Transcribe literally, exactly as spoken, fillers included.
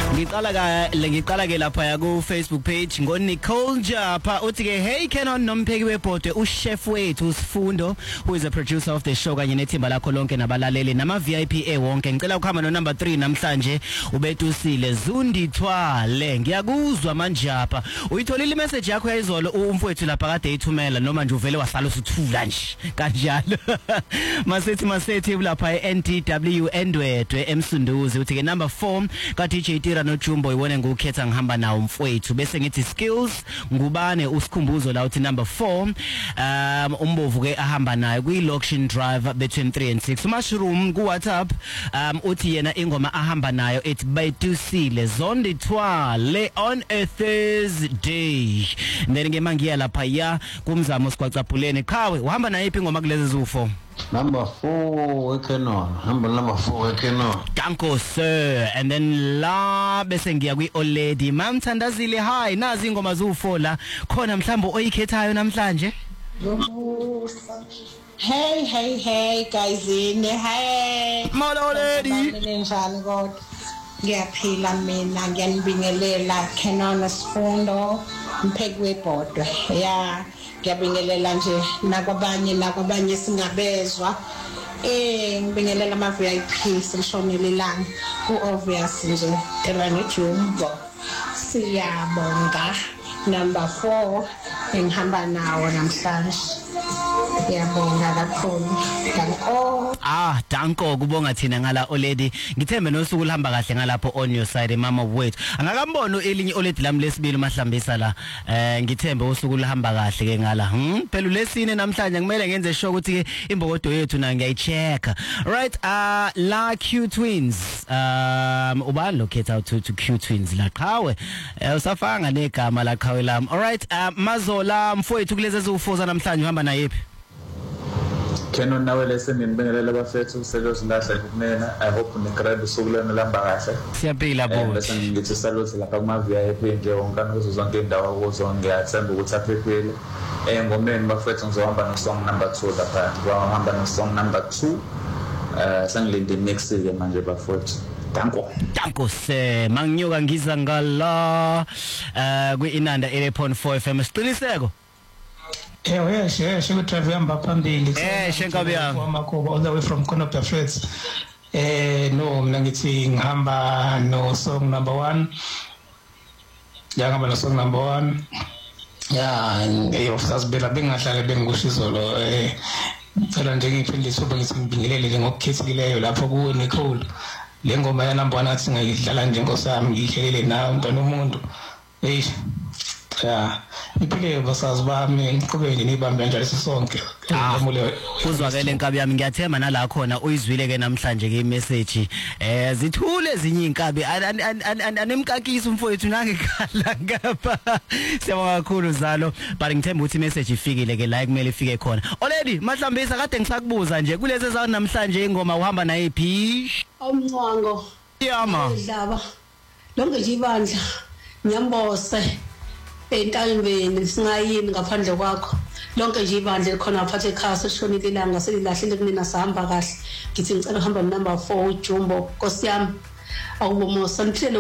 Ngicala ka ngicala ke lapha ku Facebook page ngo Nicole Japa uthi ke hey Canon nompheki webhode u chef wethu Sifundo who is a producer of the show kanye nethimba lakho lonke nabalaleli nama V I P e wonke ngicela ukuhamba no number three namhlanje ubetusile Zundithwale ngiyakuzwa manjapa uyitholile message yakho yayizolo umfowethu lapha kade ithumela noma nje uvele wasala usithula nje kanjalo masethi masethi lapha e N T W Endwedwe emsunduzi uthi ke number four ka D J Tira no Jumbo iwone ngukhetha ngihamba nawo mfowethu bese ngithi skills ngubane usikhumbuzo la uthi number four um umbovu ke ahamba nayo kwi location drive between three and six mushroom ku WhatsApp um uthi yena ingoma ahamba nayo ethi Baytusile Zondithwale on a Thursday then ke mangiya lapha ya kumzamo sikwacapulene qawe uhamba nayo iphi ingoma kulezi zufo number four Canon number number four Canon Danko sir and then la bese ngiya kwi Oledi mamthandazile hi nazi ingoma zu-four la khona mhlambo oyikhethayo namhlanje hey hey hey guys in hey Mala Oledi njani kodwa ngiyaphila mina ngiyanibingelela Canon Sifundo mpheki webhodwe yeah ngiyabingelela nje nakwabanye nakwabanye singabezwa eh ngibingelela ama V I P silishonile lana ku obvious nje elane Jumbo siyabonga number four engihamba nawo namhlanje ngiyabonga kakhulu danko ah danko kubonga thina ngala Oledi ngithembe nosuku lihamba kahle ngalapho on your side mama wethu angakambona elinye Oledi lami lesibili mahlambisa la eh ngithembe usuku lihamba kahle ke ngala hm phela lesine namhlanje ngimele ngenze sure ukuthi ke imbokodo yethu na ngiyayichecka right uh la Q Twins um ubani locate out to, to Q Twins la qawe usafanga negama la qawe lami all right uh, mazola mfowethu kulezi zufuza namhlanje uhamba nayiphi Canon nawe leseni ngibingelela abafethu selos lahla kumena I hope nigrade usukulana lamba kahle siyaphila bo bese ngithi salute lapha kuma V I P nje wonke kuzo zonke indawo kuzo ngiyathemba ukuthi aphephile eh ngomeni bafethu ngizohamba no song number two lapha ngizohamba no song number two eh sangilinde next ke manje bafethu danko danko se manginyuka ngiza ngala eh kwi Inanda eighty point four F M siqiniseko Eh yes yes we travel yamba phambili eh shenkabi yami amakuba all the way from Konopia Flats eh no mina ngithi ngihamba no song number one ngihamba no song number one yeah eh officers bela bengahlala bengushizolo eh ngicela nje ngiphinde soba ngithi ngibingelele ngokukhethileyo lapho ku Nicole le ngoma ya number one athi ngiyidlala nje ngosami ngihlelele nawe mntwana umuntu eh yeah iphile basazi bami ngiqhubeke nibambe kanjalo sisonke ngamule uzwakele inkabi yami ngiyathemba nala khona uyizwile ke namhlanje ke message eh zithule ezinye inkabi anemkakisi umfowethu nangekhala ngapha siyabonga kakhulu zalo but ngithemba ukuthi message ifikile ke la kumele ifike khona Oledi mahlambisa kade ngisakubuza nje kulezi zawo namhlanje ingoma uhamba nayiphi umncwango yama idlaba lonke nje ibandla nyambose entalibeni singayini ngaphandle kwakho lonke nje ibandla khona aphathe ekhaya seshonile ilanga selilahlile kunina sahamba kahle ngithi ngicela uhamba number four Jumbo Nkosi yami awubomosa niphile